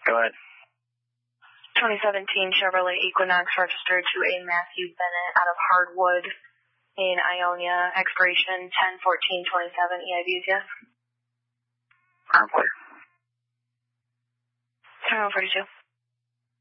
Go ahead. 2017 Chevrolet Equinox registered to a Matthew Bennett out of Hardwood in Ionia, expiration 10/14/27. EIVs, yes? I'm clear. Terminal 42.